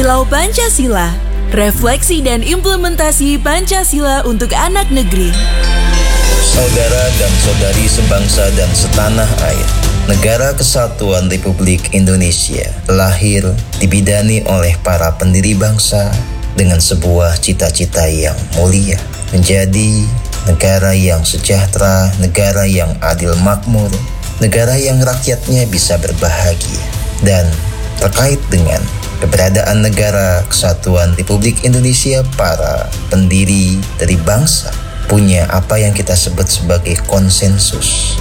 Kilau Pancasila, refleksi dan implementasi Pancasila untuk anak negeri. Saudara dan saudari sebangsa dan setanah air, Negara Kesatuan Republik Indonesia lahir dibidani oleh para pendiri bangsa dengan sebuah cita-cita yang mulia, menjadi negara yang sejahtera, negara yang adil makmur, negara yang rakyatnya bisa berbahagia. Dan terkait dengan keberadaan Negara Kesatuan Republik Indonesia, para pendiri dari bangsa punya apa yang kita sebut sebagai konsensus,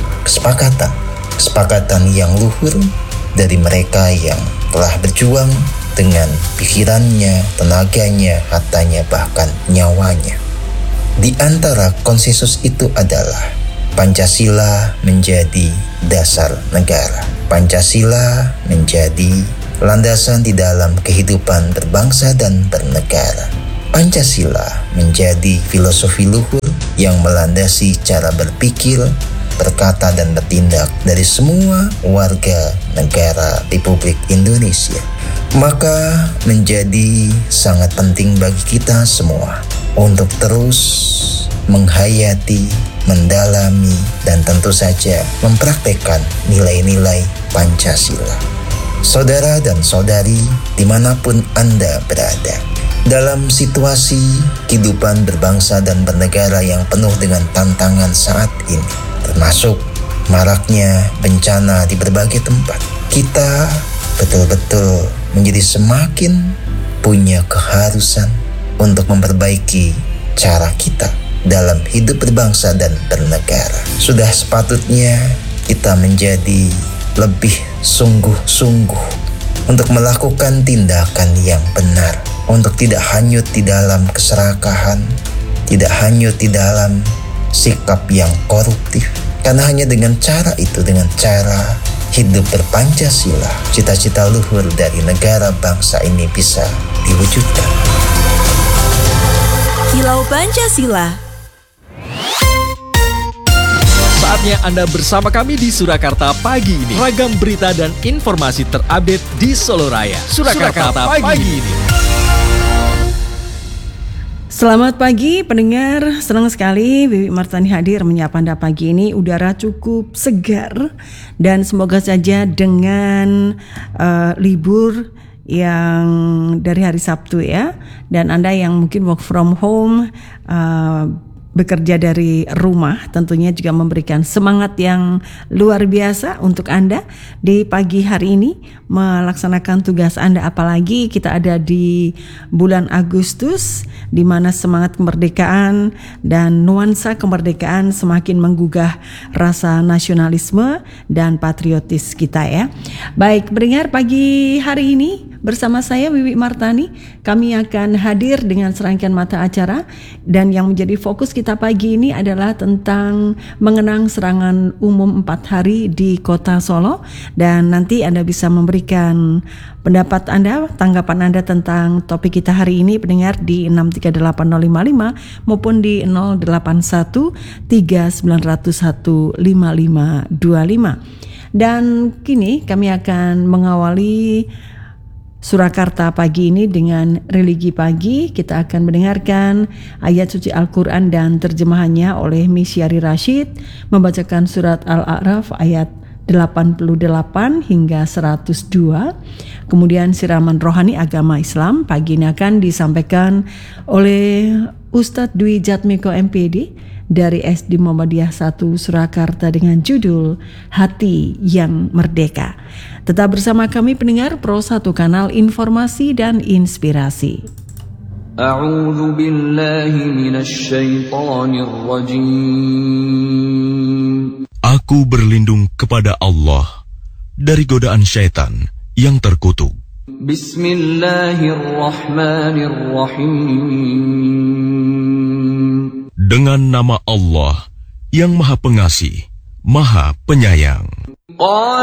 kesepakatan yang luhur dari mereka yang telah berjuang dengan pikirannya, tenaganya, hartanya, bahkan nyawanya. Di antara konsensus itu adalah Pancasila menjadi dasar negara. Pancasila menjadi landasan di dalam kehidupan berbangsa dan bernegara. Pancasila menjadi filosofi luhur yang melandasi cara berpikir, berkata dan bertindak dari semua warga negara Republik Indonesia. Maka menjadi sangat penting bagi kita semua untuk terus menghayati, mendalami, dan tentu saja mempraktekkan nilai-nilai Pancasila. Saudara dan saudari dimanapun Anda berada, dalam situasi kehidupan berbangsa dan bernegara yang penuh dengan tantangan saat ini, termasuk maraknya bencana di berbagai tempat, kita betul-betul menjadi semakin punya keharusan untuk memperbaiki cara kita dalam hidup berbangsa dan bernegara. Sudah sepatutnya kita menjadi lebih sungguh-sungguh untuk melakukan tindakan yang benar, untuk tidak hanyut di dalam keserakahan, tidak hanyut di dalam sikap yang koruptif. Karena hanya dengan cara itu, dengan cara hidup berpancasila, cita-cita luhur dari negara bangsa ini bisa diwujudkan. Kilau Pancasila. Saatnya Anda bersama kami di Surakarta pagi ini. Ragam berita dan informasi terupdate di Solo Raya. Surakarta pagi ini. Selamat pagi pendengar, senang sekali Wiwi Martani hadir menyapa Anda pagi ini. Udara cukup segar dan semoga saja dengan libur yang dari hari Sabtu ya, dan Anda yang mungkin work from home, bekerja dari rumah, tentunya juga memberikan semangat yang luar biasa untuk Anda di pagi hari ini melaksanakan tugas Anda. Apalagi kita ada di bulan Agustus, di mana semangat kemerdekaan dan nuansa kemerdekaan semakin menggugah rasa nasionalisme dan patriotis kita ya. Baik, pendengar, pagi hari ini bersama saya Wiwi Martani, kami akan hadir dengan serangkaian mata acara, dan yang menjadi fokus kita pagi ini adalah tentang mengenang serangan umum 4 hari di kota Solo. Dan nanti Anda bisa memberikan pendapat Anda, tanggapan Anda tentang topik kita hari ini pendengar di 6380555 maupun di 081 3901 5525. Dan kini kami akan mengawali Surakarta pagi ini dengan religi pagi. Kita akan mendengarkan ayat suci Al-Quran dan terjemahannya oleh Misyari Rashid, membacakan surat Al-A'raf ayat 88 hingga 102. Kemudian siraman rohani agama Islam pagi ini akan disampaikan oleh Ustadz Dwi Jatmiko MPD dari SD Muhammadiyah 1 Surakarta dengan judul Hati yang Merdeka. Tetap bersama kami pendengar Pro 1 Kanal Informasi dan Inspirasi. A'udzu billahi minasy syaithanir rajim. Aku berlindung kepada Allah dari godaan syaitan yang terkutuk. Bismillahirrahmanirrahim. Dengan nama Allah yang Maha Pengasih, Maha Penyayang.